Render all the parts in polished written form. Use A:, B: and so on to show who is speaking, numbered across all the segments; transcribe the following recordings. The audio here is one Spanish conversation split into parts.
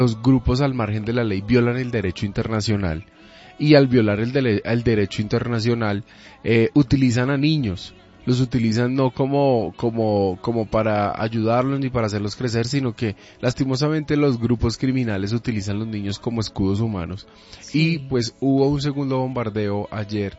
A: los grupos al margen de la ley violan el derecho internacional y al violar el derecho internacional utilizan a niños. Los utilizan no como para ayudarlos ni para hacerlos crecer, sino que lastimosamente los grupos criminales utilizan a los niños como escudos humanos. Sí. Y pues hubo un segundo bombardeo ayer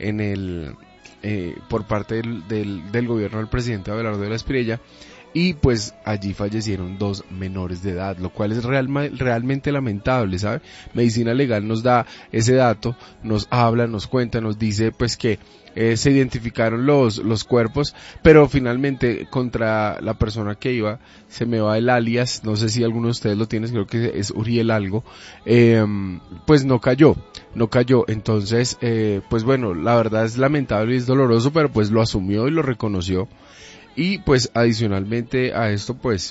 A: por parte del gobierno del presidente Abelardo de la Espriella, y pues allí fallecieron 2 menores de edad, lo cual es realmente lamentable, ¿sabe? Medicina Legal nos da ese dato, nos habla, nos cuenta, nos dice pues que se identificaron los cuerpos, pero finalmente contra la persona que iba, se me va el alias, no sé si alguno de ustedes lo tiene, creo que es Uriel algo, pues no cayó, entonces pues bueno, la verdad es lamentable y es doloroso, pero pues lo asumió y lo reconoció. Y pues adicionalmente a esto pues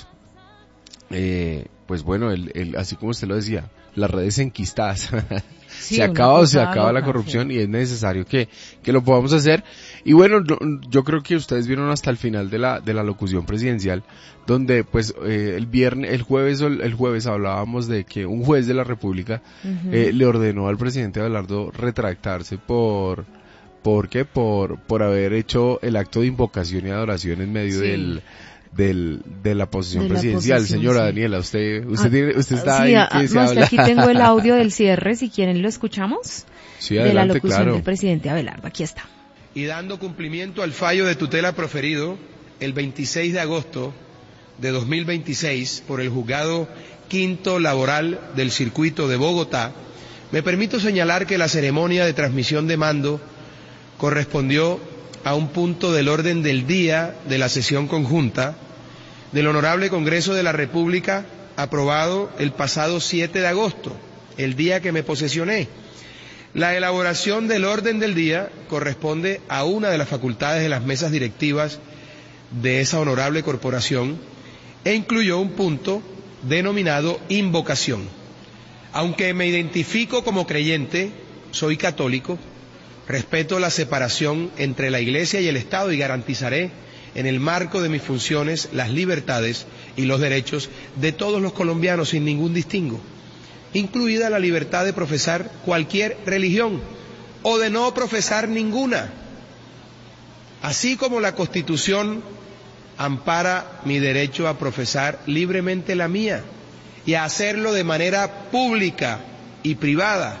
A: bueno, así como usted lo decía, las redes enquistadas, sí, se acaba la corrupción, sí. Y es necesario que lo podamos hacer. Y bueno, yo creo que ustedes vieron hasta el final de la locución presidencial, donde pues el jueves hablábamos de que un juez de la República le ordenó al presidente Abelardo retractarse por haber hecho el acto de invocación y adoración en medio sí. de la posición presidencial. Señora, sí. Daniela, usted está
B: sí,
A: ahí que se habla.
B: Aquí tengo el audio del cierre, si quieren lo escuchamos.
A: Sí, adelante,
B: de la locución
A: claro.
B: del presidente Abelardo, aquí está.
C: Y dando cumplimiento al fallo de tutela proferido el 26 de agosto de 2026 por el Juzgado Quinto Laboral del Circuito de Bogotá, me permito señalar que la ceremonia de transmisión de mando correspondió a un punto del orden del día de la sesión conjunta del Honorable Congreso de la República aprobado el pasado 7 de agosto, el día que me posesioné. La elaboración del orden del día corresponde a una de las facultades de las mesas directivas de esa honorable corporación e incluyó un punto denominado invocación. Aunque me identifico como creyente, soy católico, respeto la separación entre la Iglesia y el Estado y garantizaré, en el marco de mis funciones, las libertades y los derechos de todos los colombianos sin ningún distingo, incluida la libertad de profesar cualquier religión o de no profesar ninguna, así como la Constitución ampara mi derecho a profesar libremente la mía y a hacerlo de manera pública y privada.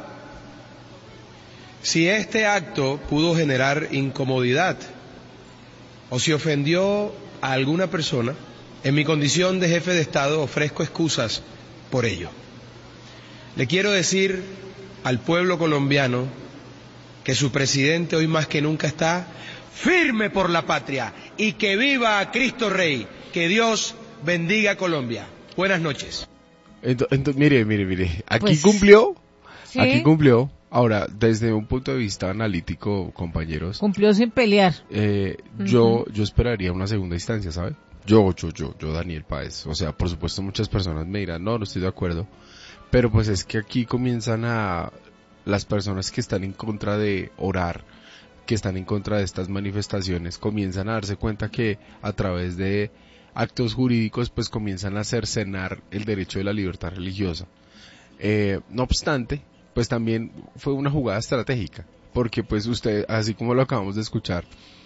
C: Si este acto pudo generar incomodidad o si ofendió a alguna persona, en mi condición de jefe de Estado ofrezco excusas por ello. Le quiero decir al pueblo colombiano que su presidente hoy más que nunca está firme por la patria y que viva Cristo Rey. Que Dios bendiga a Colombia. Buenas noches.
A: Entonces, mire, aquí
B: pues,
A: cumplió,
B: ¿sí?
A: Aquí cumplió. Ahora, desde un punto de vista analítico, compañeros,
D: cumplió sin pelear.
A: Yo esperaría una segunda instancia, ¿sabe? Yo, Daniel Páez. O sea, por supuesto muchas personas me dirán, no estoy de acuerdo. Pero pues es que aquí comienzan las personas que están en contra de orar, que están en contra de estas manifestaciones, comienzan a darse cuenta que a través de actos jurídicos pues comienzan a cercenar el derecho de la libertad religiosa. No obstante, pues también fue una jugada estratégica, porque pues usted, así como lo acabamos de escuchar,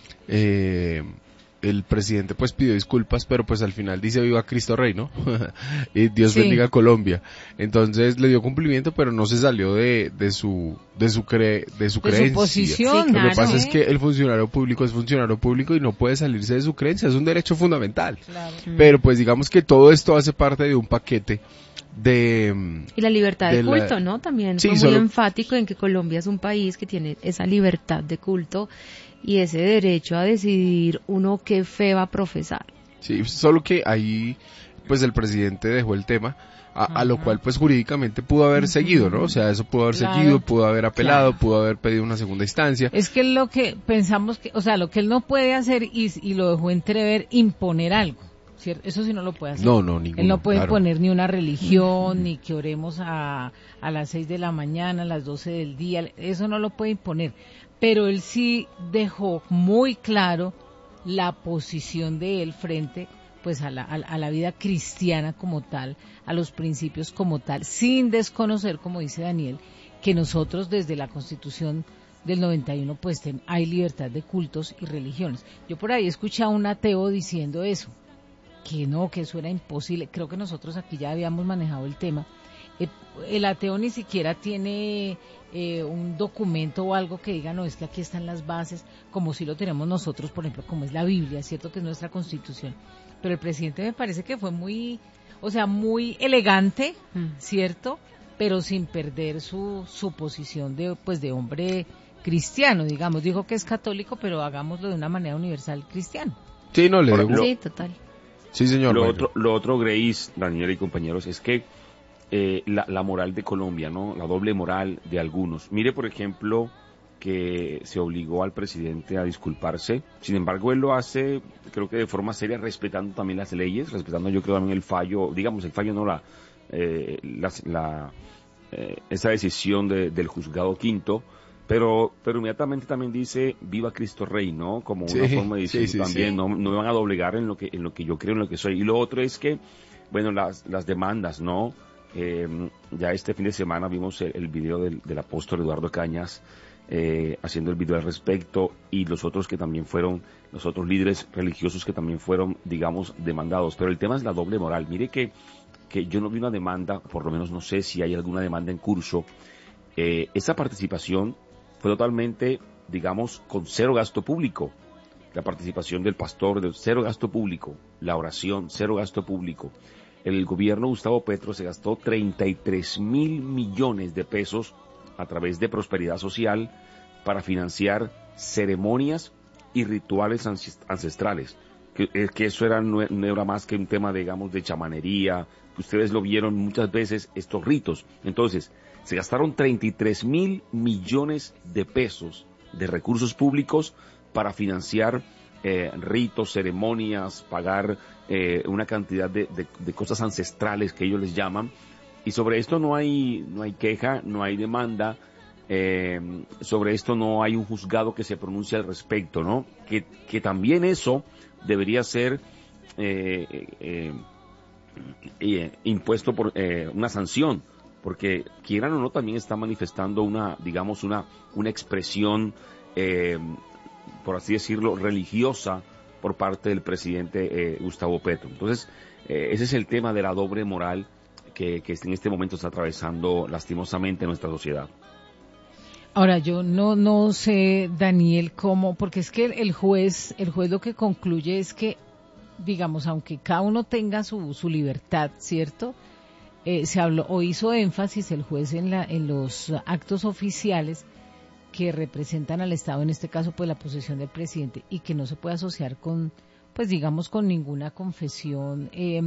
A: el presidente pues pidió disculpas, pero pues al final dice viva Cristo Rey, ¿no? Y Dios bendiga a Colombia. Entonces le dio cumplimiento, pero no se salió de su creencia.
D: Su posición.
B: Sí,
A: Lo
B: claro.
A: que pasa es que el funcionario público es funcionario público y no puede salirse de su creencia, es un derecho fundamental.
D: Claro.
A: Pero pues digamos que todo esto hace parte de un paquete
B: y la libertad de culto, ¿no? También sí, fue muy enfático en que Colombia es un país que tiene esa libertad de culto y ese derecho a decidir uno qué fe va a profesar.
A: Sí, solo que ahí pues el presidente dejó el tema a lo cual pues jurídicamente pudo haber seguido, ¿no? O sea, eso pudo haber seguido, pudo haber apelado, pudo haber pedido una segunda instancia.
D: Es que lo que pensamos que, o sea, lo que él no puede hacer y lo dejó entrever, imponer algo. ¿Cierto? Eso sí no lo puede hacer.
A: No, ninguno.
D: Él no puede poner ni una religión, ni que oremos a las 6 de la mañana, a las 12 del día, eso no lo puede imponer. Pero él sí dejó muy claro la posición de él frente pues a la vida cristiana como tal, a los principios como tal, sin desconocer, como dice Daniel, que nosotros desde la Constitución del 91 pues hay libertad de cultos y religiones. Yo por ahí escuché a un ateo diciendo eso, que no, que eso era imposible. Creo que nosotros aquí ya habíamos manejado el tema. El ateo ni siquiera tiene un documento o algo que diga, no, es que aquí están las bases, como si lo tenemos nosotros, por ejemplo, como es la Biblia, cierto que es nuestra Constitución. Pero el presidente me parece que fue muy elegante, cierto, pero sin perder su posición de hombre cristiano, digamos. Dijo que es católico, pero hagámoslo de una manera universal cristiana.
A: Sí, no le digo.
B: Sí, total.
A: Sí, señor.
E: Lo otro, Grace, Daniel y compañeros, es que la moral de Colombia, ¿no? La doble moral de algunos. Mire, por ejemplo, que se obligó al presidente a disculparse. Sin embargo, él lo hace, creo que de forma seria, respetando también las leyes, respetando, yo creo, también el fallo, no esa decisión del juzgado quinto. Pero inmediatamente también dice viva Cristo Rey, ¿no? Como una forma de decir también, no me van a doblegar en lo que yo creo, en lo que soy. Y lo otro es que, bueno, las demandas, ¿no? Ya este fin de semana vimos el video del apóstol Eduardo Cañas haciendo el video al respecto, y los otros que también fueron, los otros líderes religiosos que también fueron, digamos, demandados. Pero el tema es la doble moral. Mire que yo no vi una demanda, por lo menos no sé si hay alguna demanda en curso. Esa participación fue totalmente, digamos, con cero gasto público. La participación del pastor, de cero gasto público. La oración, cero gasto público. El gobierno Gustavo Petro se gastó 33.000 millones de pesos a través de Prosperidad Social para financiar ceremonias y rituales ancestrales. Que eso no era más que un tema, digamos, de chamanería, que ustedes lo vieron muchas veces, estos ritos. Entonces, se gastaron 33.000 millones de pesos de recursos públicos para financiar ritos, ceremonias, pagar una cantidad de cosas ancestrales que ellos les llaman. Y sobre esto no hay queja, no hay demanda, sobre esto no hay un juzgado que se pronuncie al respecto, ¿no? Que también eso debería ser impuesto por una sanción, porque quieran o no también está manifestando una expresión, por así decirlo, religiosa por parte del presidente Gustavo Petro. Entonces, ese es el tema de la doble moral que en este momento está atravesando lastimosamente nuestra sociedad.
D: Ahora, yo no sé, Daniel, cómo, porque es que el juez lo que concluye es que, digamos, aunque cada uno tenga su libertad, ¿cierto? Se habló o hizo énfasis el juez en los actos oficiales que representan al Estado, en este caso pues la posesión del presidente, y que no se puede asociar con, pues digamos, con ninguna confesión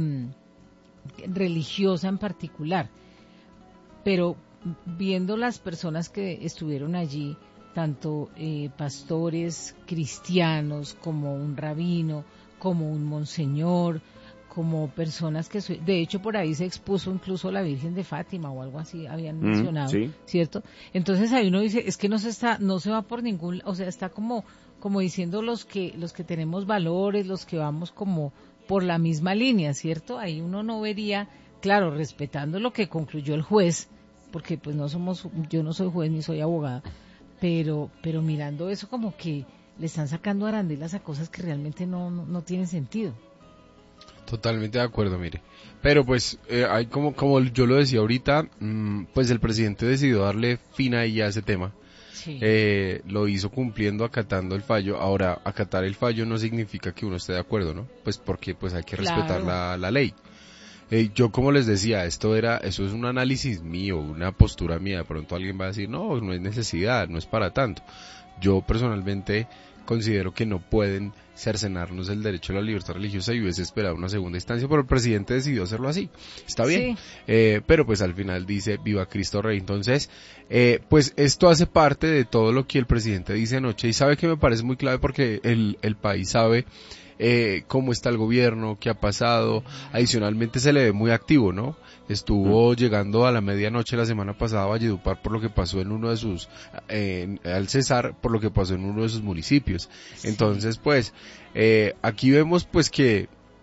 D: religiosa en particular. Pero viendo las personas que estuvieron allí, tanto pastores cristianos como un rabino, como un monseñor, como personas que, de hecho por ahí se expuso incluso la Virgen de Fátima o algo así habían mencionado, sí. ¿Cierto? Entonces ahí uno dice, es que no se va por ningún, o sea, está como diciendo los que tenemos valores, los que vamos como por la misma línea, ¿cierto? Ahí uno no vería, claro, respetando lo que concluyó el juez, porque pues yo no soy juez ni soy abogada, pero mirando eso como que le están sacando arandelas a cosas que realmente no tienen sentido.
A: Totalmente de acuerdo, mire. Pero pues hay como yo lo decía ahorita, pues el presidente decidió darle fin ahí a ese tema. Sí. Lo hizo cumpliendo, acatando el fallo. Ahora, acatar el fallo no significa que uno esté de acuerdo, ¿no? Pues porque pues hay que respetar la ley. Yo como les decía, eso es un análisis mío, una postura mía. De pronto alguien va a decir, no es necesidad, no es para tanto. Yo personalmente considero que no pueden cercenarnos el derecho a la libertad religiosa y hubiese esperado una segunda instancia, pero el presidente decidió hacerlo así. Está bien. Sí. Pero pues al final dice viva Cristo Rey. Entonces, pues esto hace parte de todo lo que el presidente dice anoche, y sabe que me parece muy clave porque el país sabe cómo está el gobierno, qué ha pasado. Adicionalmente se le ve muy activo, ¿no? Estuvo llegando a la medianoche la semana pasada a Valledupar por lo que pasó en uno de sus, al Cesar, por lo que pasó en uno de sus municipios. Sí. Entonces, pues, aquí vemos pues que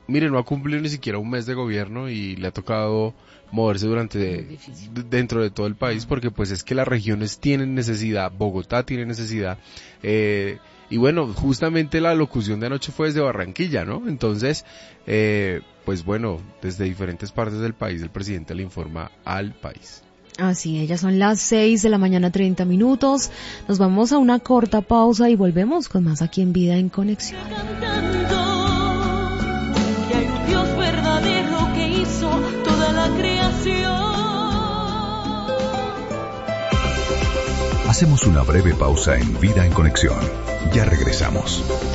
A: mire, no ha cumplido ni siquiera un mes de gobierno y le ha tocado moverse dentro de todo el país, porque pues es que las regiones tienen necesidad, Bogotá tiene necesidad, y bueno, justamente la locución de anoche fue desde Barranquilla, ¿no? Entonces, pues bueno, desde diferentes partes del país el presidente le informa al país.
B: Así, ellas son las 6 de la mañana 30 minutos. Nos vamos a una corta pausa y volvemos con más aquí en Vida en Conexión.
F: Que hay un Dios verdadero que hizo toda la creación.
G: Hacemos una breve pausa en Vida en Conexión. Ya regresamos.